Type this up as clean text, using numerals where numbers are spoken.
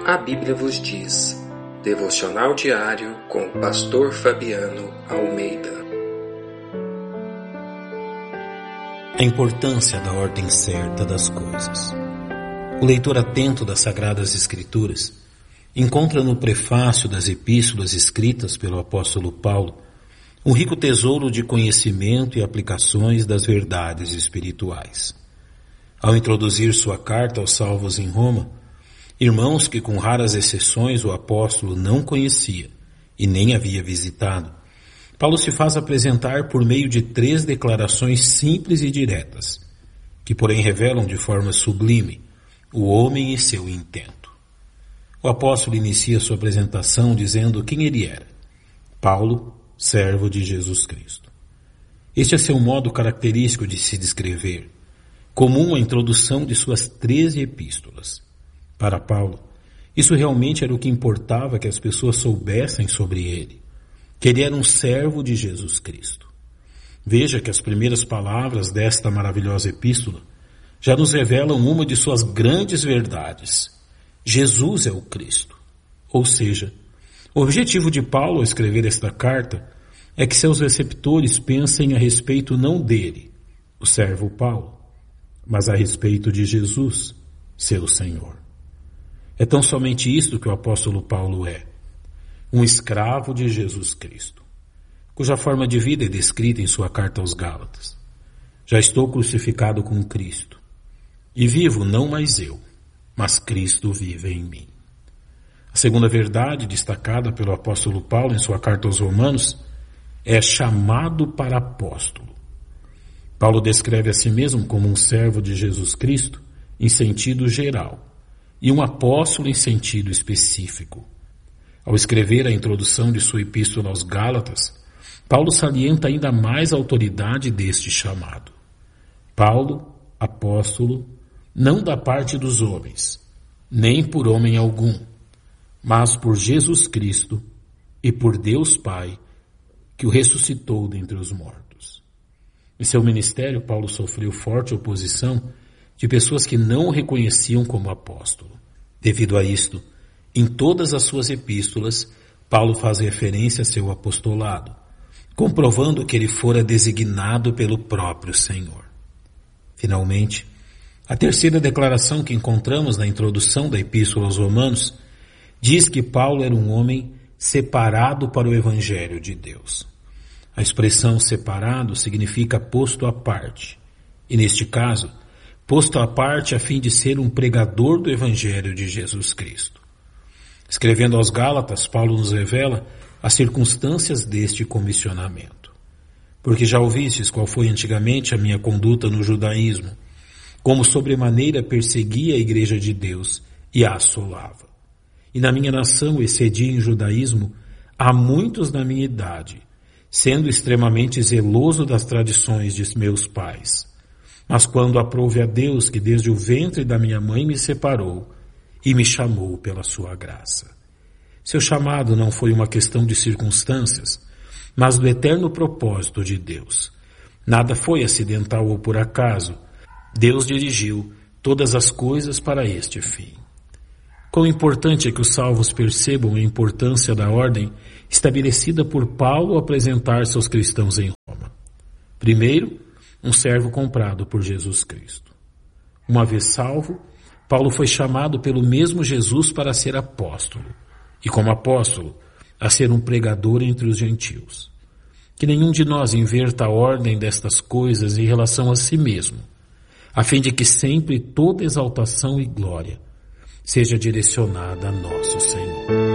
A Bíblia vos diz. Devocional diário com o pastor Fabiano Almeida. A importância da ordem certa das coisas. O leitor atento das Sagradas Escrituras encontra no prefácio das epístolas escritas pelo apóstolo Paulo um rico tesouro de conhecimento e aplicações das verdades espirituais. Ao introduzir sua carta aos salvos em Roma, irmãos que com raras exceções o apóstolo não conhecia e nem havia visitado, Paulo se faz apresentar por meio de 3 declarações simples e diretas, que porém revelam de forma sublime o homem e seu intento. O apóstolo inicia sua apresentação dizendo quem ele era: Paulo, servo de Jesus Cristo. Este é seu modo característico de se descrever, comum à introdução de suas 13 epístolas. Para Paulo, isso realmente era o que importava que as pessoas soubessem sobre ele, que ele era um servo de Jesus Cristo. Veja que as primeiras palavras desta maravilhosa epístola já nos revelam uma de suas grandes verdades: Jesus é o Cristo. Ou seja, o objetivo de Paulo ao escrever esta carta é que seus receptores pensem a respeito não dele, o servo Paulo, mas a respeito de Jesus, seu Senhor. É tão somente isto que o apóstolo Paulo é: um escravo de Jesus Cristo, cuja forma de vida é descrita em sua carta aos Gálatas. Já estou crucificado com Cristo, e vivo não mais eu, mas Cristo vive em mim. A segunda verdade destacada pelo apóstolo Paulo em sua carta aos Romanos é chamado para apóstolo. Paulo descreve a si mesmo como um servo de Jesus Cristo em sentido geral e um apóstolo em sentido específico. Ao escrever a introdução de sua epístola aos Gálatas, Paulo salienta ainda mais a autoridade deste chamado. Paulo, apóstolo, não da parte dos homens, nem por homem algum, mas por Jesus Cristo e por Deus Pai, que o ressuscitou dentre os mortos. Em seu ministério, Paulo sofreu forte oposição de pessoas que não o reconheciam como apóstolo. Devido a isto, em todas as suas epístolas, Paulo faz referência a seu apostolado, comprovando que ele fora designado pelo próprio Senhor. Finalmente, a terceira declaração que encontramos na introdução da epístola aos Romanos diz que Paulo era um homem separado para o Evangelho de Deus. A expressão separado significa posto à parte, e neste caso, posto à parte a fim de ser um pregador do Evangelho de Jesus Cristo. Escrevendo aos Gálatas, Paulo nos revela as circunstâncias deste comissionamento. Porque já ouvistes qual foi antigamente a minha conduta no judaísmo, como sobremaneira perseguia a igreja de Deus e a assolava. E na minha nação excedi em judaísmo a muitos da minha idade, sendo extremamente zeloso das tradições de meus pais. Mas quando aprouve a Deus que desde o ventre da minha mãe me separou e me chamou pela sua graça. Seu chamado não foi uma questão de circunstâncias, mas do eterno propósito de Deus. Nada foi acidental ou por acaso. Deus dirigiu todas as coisas para este fim. Quão importante é que os salvos percebam a importância da ordem estabelecida por Paulo ao apresentar-se aos cristãos em Roma. Primeiro, um servo comprado por Jesus Cristo. Uma vez salvo, Paulo foi chamado pelo mesmo Jesus para ser apóstolo, e como apóstolo, a ser um pregador entre os gentios. Que nenhum de nós inverta a ordem destas coisas em relação a si mesmo, a fim de que sempre toda exaltação e glória seja direcionada a nosso Senhor.